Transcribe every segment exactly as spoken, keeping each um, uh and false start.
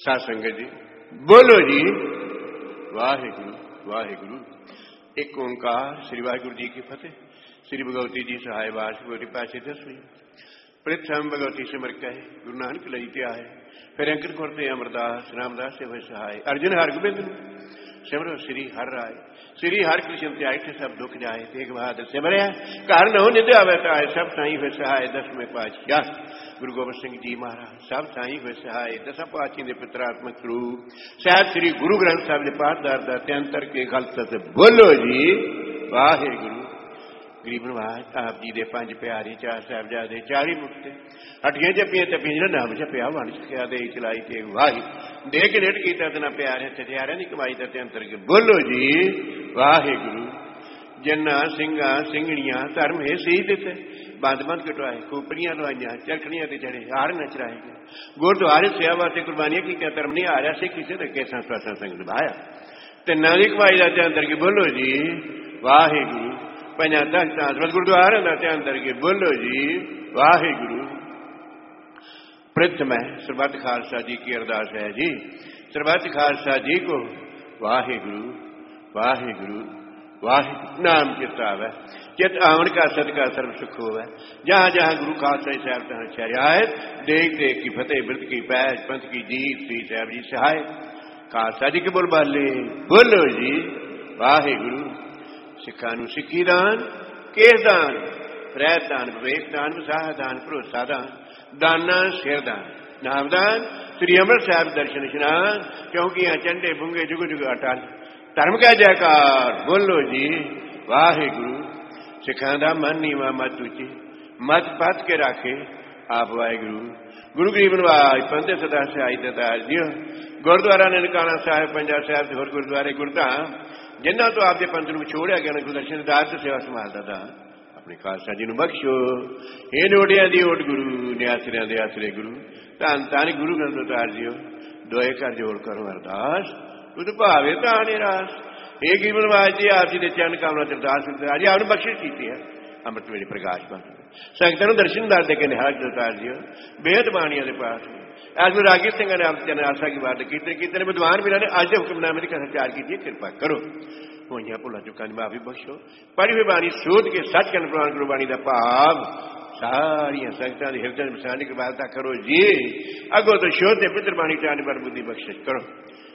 साध संगत जी बोलो जी वाहिगुरु वाहिगुरु। एक ओंकार श्री वाहिगुरु जी की फतेह। श्री भगवती जी सहाय वास गोरी पासे दसवीं प्रथम भगवती सिमर कहे गुरु नानक लई ते आए। फिर अंकित करते अमरदास रामदास से वह सहाय। अर्जुन हर गोबिंद सिमरो श्री हर राय। श्री हर कृष्ण त्याय सब दुख जाए। तेग बहादुर सिमरिया घर नो निधि अवताय। सब साई हुए सहाय दसवें पातशाह गुरु गोबिंद सिंह जी महाराज। सब साई हुए सहाय दसा पातशाह के पितरात्मक रूप साहब श्री गुरु ग्रंथ साहब के पाठदार दत्यांतर के गलत बोलो जी वाहे गुरु। गरीब नवाज आप जी के पंज प्यारे चार साहबजादे चारी मुक्ते हटियां जपियां तपियां नाम जपिया वन सकिया दे चलाई ते वाही दे के नेट कीता तना प्यारे सथियारे की कमाई का अंतर के बोलो जी वाहे गुरु। जन्ना सिंगा सिंगड़ियां धर्म है सी दिते बंद बंद कटवाए खोपड़ियां लवाइया चरखड़ियां ते चढ़े हार नचराए गुरुद्वारे सेवा से कुर्बानियां की धर्म नहीं आ रहा से किसी ने कैसा स्वासा संग निभाया तिना की कमाई का अंतर के बोलो जी वाहे गुरु। पंजा दस गुरुद्वारे का ध्यान करके बोलो जी वाहे गुरु। प्रथम है सरबत खालसा जी की अरदास है जी। सरबत खालसा जी को वाहे गुरु वाहे गुरु वाहे नाम किताब है चित आवन का सदका सर्व सुख हो है। जहां जहां गुरु खालसा साहब तहां शरियात देख देख की फतेह वृत की पैज पंथ की जीत श्री साहब जी सहाय। खालसा जी के बोल बाले बोलो जी वाहे गुरु। सिखा नूं सिक्खी दान केस दान रहत दान विवेक दान विसाह दान भरोसा दान दाना सिर दान नाम दान श्री अमृत साहब दर्शन इशनान क्योंकि यहाँ चंडे बुंगे जुग जुग अटल धर्म का जयकार बोलो जी वाहे गुरु। सिखा दा मन नीवा मत उची मत पत के राखे आप वाहिगुरु। गुरु गरीब नवाज पंथ सदा सहाय दतार दियो। गुरुद्वारा ननकाना साहिब पंजा साहिब होर गुरुद्वारे गुरधाम जिन्हों तो आपके पंथ में छोड़िया गया गुरदर्शन दास सेवा संभालता था अपने खालसा जी बख्शो। ये नोटिया दी ओट गुरु निआसरिया दे आसरे गुरु धन धन गुरु ग्रंथ उतार दियो। दोए कर जोड़ करो अरदास तुझ भावे ताने रास। ये गरीब नवाज जी आप जी के चरण कामना अरदास जी आपने बख्शिश की है अमृत वेले प्रकाश पाठ संगत दर्शन दार दे के निहाल उतार दियो। बेहद बाणिया के पास आज रागी सिंह ने आप जन आशा की बात की कितने विद्वान भी ने आज हुक्मनामे की संचार की कृपा करो होइया भुला चुका माफी बख्शो। पढ़ी हुई बाणी शोध के सच के प्रमाण करो बाणी का भाव सारिया संगतां दे हृदय में बसाने की वार्ता करो जी। अगो तो शोध के पितर बाणी चाने पर बुद्धि बख्शिश करो।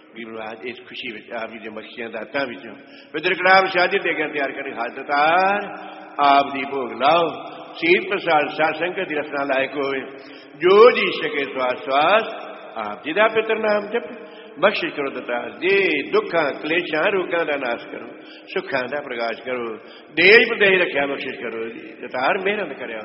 आज इस खुशी में आप जी बख्शियां दाता विचों पितर कड़ाव शादी दे गया तैयार करे हाजतार आप दी भोग लाओ। शीत प्रसाद साध संगत की रसना लायक होए जो जी सके श्वास श्वास आप जी दा पितर नाम जप बख्शिश करो दतार जी। दुखा क्लेशा रोगा का नाश करो सुखा का प्रकाश करो देश प्रदेश रखा बख्शिश करो जी दतार मेहनत करो।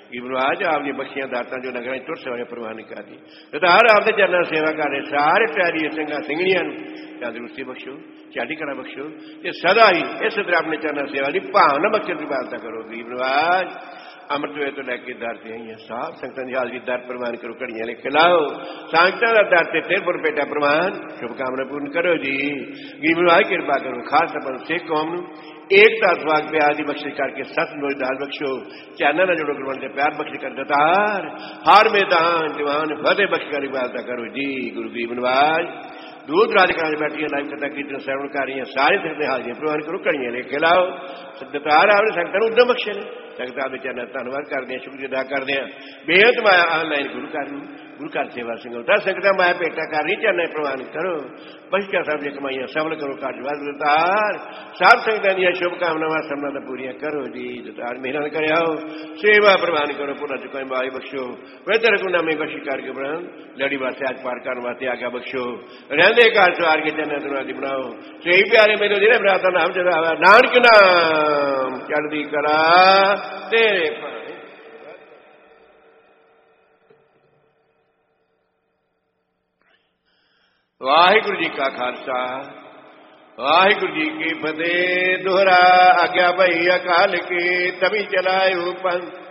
आज आपकी बख्शियां दाता जो नगर तुर सेवा प्रवान कर दी दतार आपके चरणों सेवा कर रहे सारे प्यारी सिंगा सिंगड़ियां तंदुरुस्ती बख्शो चाटी कड़ा बख्शो ये सदा ही इस तरह अपने चरणों सेवा की भावना बख्शे की वार्ता करो। गरीब नवाज अमृत वे तो लैके दर से आई है साफ संगत हाजरी दर प्रवान करो घड़ियां ले खिलाओ संगतां दा दर से फिर पुर बेटा प्रवान शुभकामना पूर्ण करो जी। गरीब नवाज कृपा करो खास अपन सिख कौम एकता स्वाग प्यार की बख्शिश करके सत नोजदार बख्शो चैनल ना जोड़ो गुरबाणी से प्यार बख्शिश कर दतार हर मैदान जवान फतेह बख्श कर इबादत करो जी। गुरु गरीब नवाज दूध राजकाज बैठिया लाइव कथा कीर्तन श्रवण कर रही सारे संगत हाजिर प्रवान करो घड़ियां ले खिलाओ दतार आपने संगतां नूं उद्दम बख्शे ने संगतां दे चरण धन्नवाद करते हैं शुक्रिया अदा करते हैं। बेहद माया ऑनलाइन गुरु घर गुरु घर सेवा संगत संगतां माया भेटा कर रही चरण प्रवान करो बख्शिया सब दी कमाइयां सफल करो कारजवार दतार सब संगतां दी शुभकामनावां सबना पूरियां करो जी दतार मेहनत करियो सेवा प्रवान करो पूरा चुका बाई बख्शो वेदर को नामे बख्शी करके ब्रह्म लड़ी वास्ते आज पार करने वास्ते आज्ञा बख्शो रहंदे कार सवार के जन्नत नवाजी बनाओ सही प्यारे मेरे जिले भराता नाम जरा नानक नाम चढ़दी कला तेरे वाहिगुरु जी का खालसा वाहिगुरु जी की फतेह। दोहरा आज्ञा भई अकाल के तभी चलायो पंथ